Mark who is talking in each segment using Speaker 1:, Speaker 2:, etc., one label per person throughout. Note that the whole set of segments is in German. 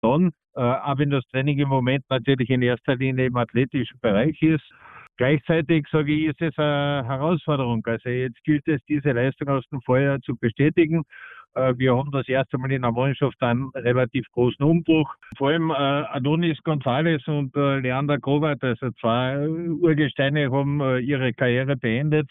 Speaker 1: dann, auch wenn das Training im Moment natürlich in erster Linie im athletischen Bereich ist. Gleichzeitig sage ich, ist es eine Herausforderung. Also jetzt gilt es, diese Leistung aus dem Vorjahr zu bestätigen. Wir haben das erste Mal in der Mannschaft einen relativ großen Umbruch. Vor allem Adonis González und Leander Grobart, also zwei Urgesteine, haben ihre Karriere beendet.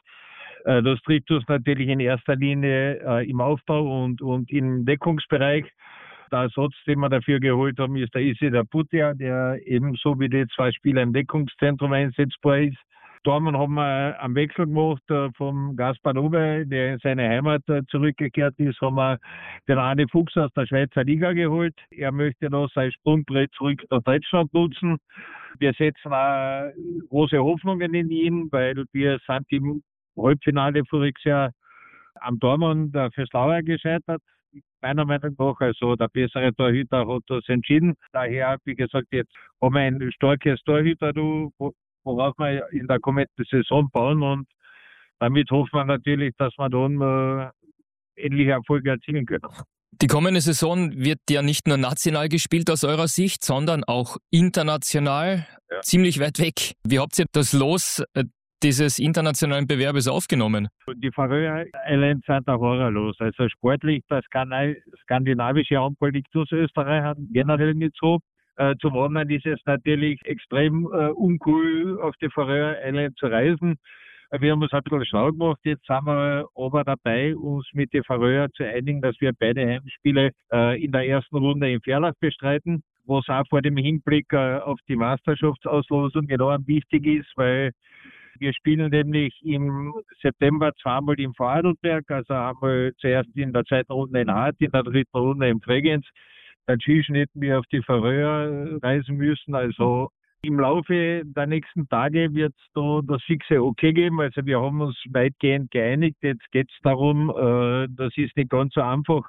Speaker 1: Das trifft uns natürlich in erster Linie im Aufbau und im Deckungsbereich. Der Ersatz, den wir dafür geholt haben, ist der Isidar Bhutia, der ebenso wie die zwei Spieler im Deckungszentrum einsetzbar ist. Dortmund haben wir einen Wechsel gemacht vom Gaspar Nube, der in seine Heimat zurückgekehrt ist, haben wir den Arne Fuchs aus der Schweizer Liga geholt. Er möchte noch sein Sprungbrett zurück nach Deutschland nutzen. Wir setzen auch große Hoffnungen in ihn, weil wir sind im Halbfinale voriges Jahr am Dortmund für Slauer gescheitert. Meiner Meinung nach, also der bessere Torhüter hat das entschieden. Daher, wie gesagt, jetzt haben wir ein starkes Torhüter, worauf wir in der kommenden Saison bauen, und damit hoffen wir natürlich, dass wir dann ähnliche Erfolge erzielen können.
Speaker 2: Die kommende Saison wird ja nicht nur national gespielt aus eurer Sicht, sondern auch international, ziemlich weit weg. Wie habt ihr das Los dieses internationalen Bewerbes aufgenommen?
Speaker 1: Die Färöer Islands sind ein Horrorlos. Also sportlich, das skandinavische Handball liegt aus Österreich generell nicht so. Zum anderen ist es natürlich extrem uncool, auf die Färöer Islands zu reisen. Wir haben uns ein bisschen schlau gemacht. Jetzt sind wir aber dabei, uns mit den Färöer zu einigen, dass wir beide Heimspiele in der ersten Runde in Verlach bestreiten, was auch vor dem Hinblick auf die Meisterschaftsauslosung enorm wichtig ist, weil wir spielen nämlich im September zweimal in Vorarlberg, also einmal zuerst in der zweiten Runde in Hart, in der dritten Runde in Bregenz. Dazwischen hätten wir auf die Färöer reisen müssen. Also im Laufe der nächsten Tage wird es da das fixe Okay geben. Also wir haben uns weitgehend geeinigt. Jetzt geht es darum, das ist nicht ganz so einfach,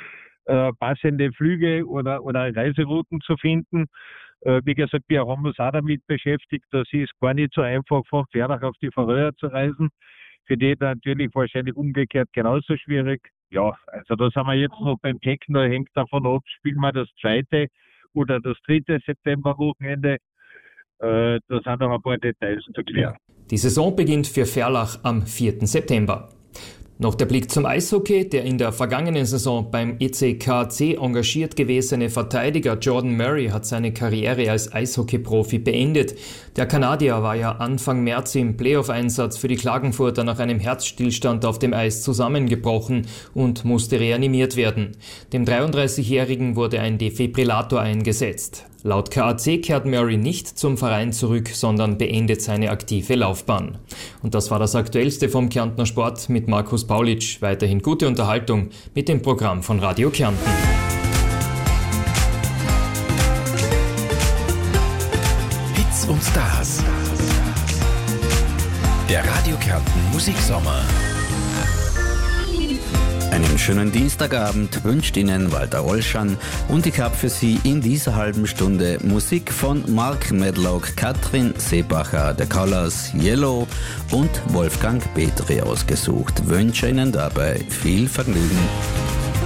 Speaker 1: passende Flüge oder Reiserouten zu finden. Wie gesagt, wir haben uns auch damit beschäftigt. Das ist gar nicht so einfach, von Verlach auf die Färöer zu reisen. Für die natürlich wahrscheinlich umgekehrt genauso schwierig. Ja, also da sind wir jetzt noch beim Checken. Da hängt davon ab, spielen wir das 2. oder das 3. Septemberwochenende. Da sind noch ein paar Details zu klären.
Speaker 2: Die Saison beginnt für Verlach am 4. September. Noch der Blick zum Eishockey. Der in der vergangenen Saison beim ECKC engagiert gewesene Verteidiger Jordan Murray hat seine Karriere als Eishockey-Profi beendet. Der Kanadier war ja Anfang März im Playoff-Einsatz für die Klagenfurter nach einem Herzstillstand auf dem Eis zusammengebrochen und musste reanimiert werden. Dem 33-Jährigen wurde ein Defibrillator eingesetzt. Laut KAC kehrt Murray nicht zum Verein zurück, sondern beendet seine aktive Laufbahn. Und das war das Aktuellste vom Kärntner Sport mit Markus Paulitsch. Weiterhin gute Unterhaltung mit dem Programm von Radio Kärnten.
Speaker 3: Hits und Stars. Der Radio Kärnten Musiksommer. Einen schönen Dienstagabend wünscht Ihnen Walter Olschan, und ich habe für Sie in dieser halben Stunde Musik von Mark Medlock, Katrin Seebacher, The Colors, Yellow und Wolfgang Petri ausgesucht. Wünsche Ihnen dabei viel Vergnügen.